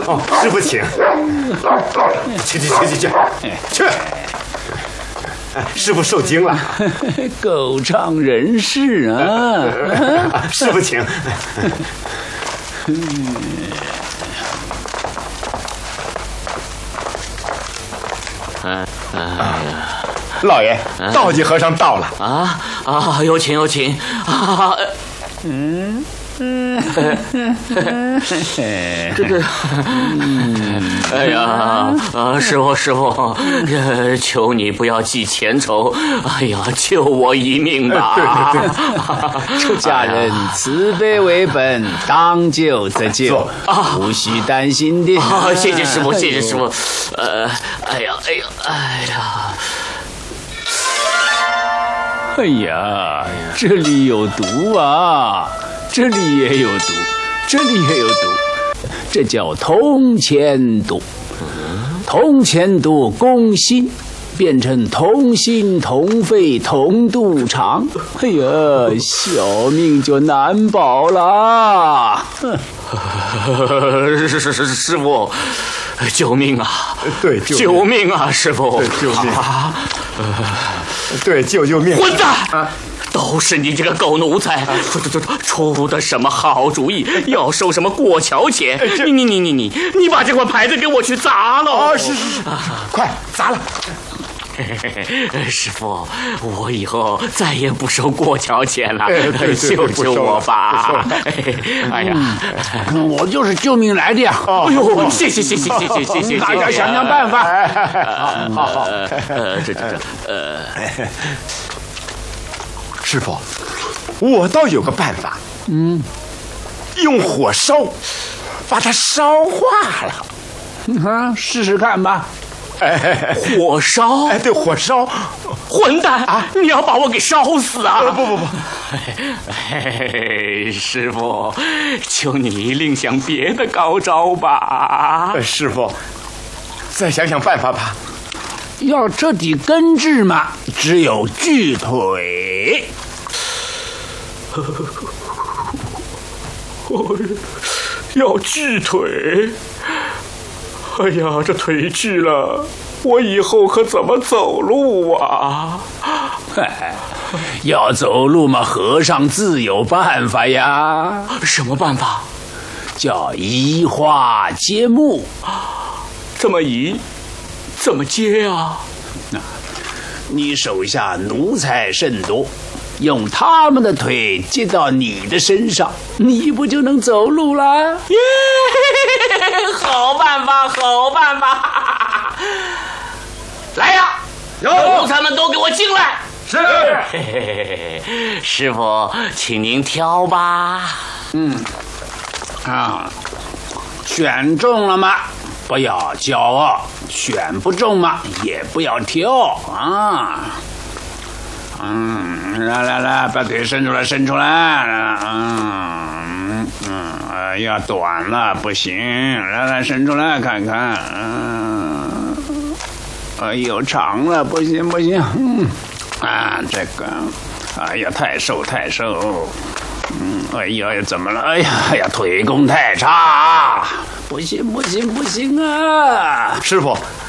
哦，师傅请。去。师傅受惊了。 狗仗人势啊！ 师傅请。老爷，道济和尚到了。 有请有请啊！这个，哎呀，师傅，求你不要记前仇，哎呀，救我一命吧！ 对，出家人慈悲为本，当救则救，无需担心的。 谢谢师傅，谢谢师傅。哎呀， 这里有毒啊！这里也有毒，这里也有毒，这叫同前毒。同前毒攻心，变成同心同肺同肚肠。哎呀，小命就难保了。 师傅，救命啊！ 对， 救命啊！师傅， 对，救命！对，救命！ 混蛋！都是你这个狗奴才，出的什么好主意？要收什么过桥钱？你把这块牌子给我去砸了！ 是，快砸了！ 师傅，我以后再也不收过桥钱了，救我吧！哎呀， 我就是救命来的呀！ 哎呦，谢谢， 大家想想办法。 好，师傅，我倒有个办法，用火烧，把它烧化了。 试试看吧。 火烧？ 对，火烧。 混蛋啊！你要把我给烧死啊！ 不。 师傅，求你另想别的高招吧。 师傅，再想想办法吧。 要彻底根治嘛，只有锯腿。 要锯腿？哎呀，这腿锯了，我以后可怎么走路啊？ 要走路嘛，和尚自有办法呀。 什么办法？ 叫移花接木。 怎么移？怎么接啊？ 你手下奴才甚多，用他们的腿接到你的身上，你不就能走路了？ 耶！好办法！来呀，奴才们都给我进来！ 是。 师傅，请您挑吧。 选中了吗？不要骄傲，选不中嘛，也不要挑啊。来，把腿伸出来。哎呀，短了不行，来伸出来看看。哎呦，长了不行。这个，哎呀，太瘦。哎呀，怎么了？哎呀，腿功太差，不行啊！ 师傅，